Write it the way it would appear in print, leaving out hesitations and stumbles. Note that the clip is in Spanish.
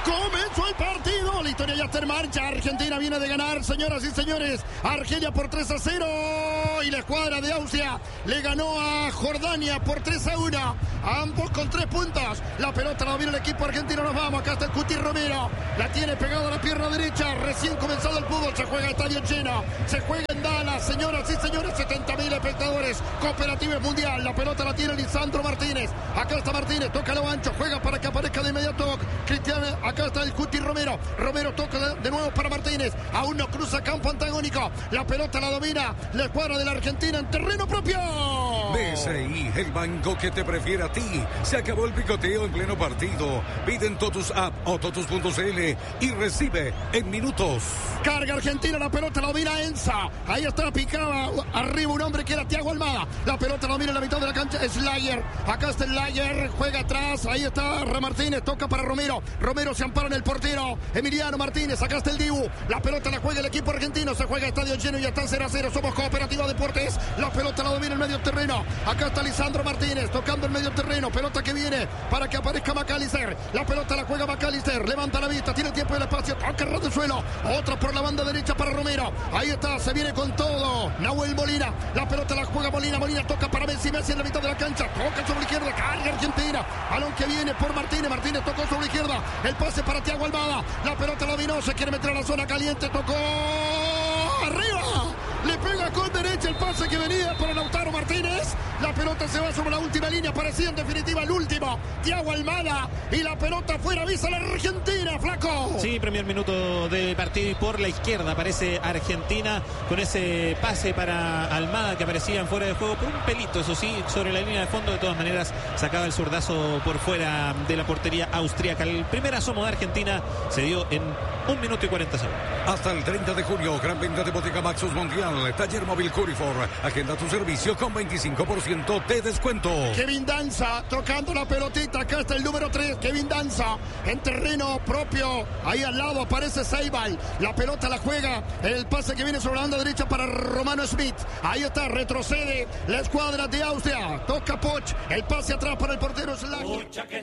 Comenzó el partido, la historia ya está en marcha. Argentina viene de ganar, señoras y señores. Argelia por 3-0 y la escuadra de Austria le ganó a Jordania por 3-1. Ambos con 3 puntos. La pelota la domina el equipo argentino. Nos vamos, acá está el Cuti Romero. La tiene pegada a la pierna derecha. Recién comenzado el fútbol, se juega estadio lleno. Se juega en Dallas, señoras y señores. 70.000 espectadores. Cooperativa Mundial. La pelota la tiene Lisandro Martínez. Acá está Martínez, toca lo ancho, juega para que aparezca de inmediato Cristiano. Acá está el Cuti Romero. Romero toca de nuevo para Martínez. Aún no cruza campo antagónico. La pelota la domina la escuadra de la Argentina en terreno propio. BCI, el banco que te prefiere a ti. Se acabó el picoteo en pleno partido. Pide en Totus App o Totus.cl y recibe en minutos. Carga Argentina, la pelota la domina Enza. Ahí está, picaba arriba un hombre que era Thiago Almada. La pelota la domina en la mitad de la cancha. Slayer. Acá está Slayer, juega atrás. Ahí está Martínez, toca para Romero. Romero se ampara en el portero Emiliano Martínez. Acá está el Dibu. La pelota la juega el equipo argentino. Se juega estadio lleno y ya están 0-0. Somos Cooperativa Deportes. La pelota la domina en medio terreno. Acá está Lisandro Martínez tocando en medio terreno. Pelota que viene para que aparezca McAllister. La pelota la juega McAllister. Levanta la vista, tiene el tiempo y el espacio. Toca ras del suelo. Otra por la banda derecha para Romero. Ahí está, se viene con todo Nahuel Molina. La pelota la juega Molina. Molina toca para Messi. Messi en la mitad de la cancha. Toca sobre la izquierda. Carga Argentina. Balón que viene por Martínez. Martínez tocó sobre la izquierda. El pase para Thiago Almada. La pelota la dominó. Se quiere meter a la zona caliente. Tocó arriba. Le pega con derecha el pase que venía para Lautaro Martínez. La pelota se va sobre la última línea. Parecía en definitiva el último. Thiago Almada. Y la pelota fuera. Avisa a la Argentina, flaco. Sí, primer minuto de partido y por la izquierda aparece Argentina con ese pase para Almada que aparecía en fuera de juego por un pelito, eso sí, sobre la línea de fondo. De todas maneras, sacaba el zurdazo por fuera de la portería austríaca. El primer asomo de Argentina se dio en 1 minuto y 40 segundos. Hasta el 30 de junio, gran venta de Bottega Maxus Mundial. Taller móvil Curifor. Agenda tu servicio con 25% de descuento. Kevin Danza tocando la pelotita. Acá está el número 3. Kevin Danza en terreno propio. Ahí al lado aparece Seibal. La pelota la juega. El pase que viene sobre la banda derecha para Romano Smith. Ahí está, retrocede la escuadra de Austria. Toca Poch. El pase atrás para el portero Slager.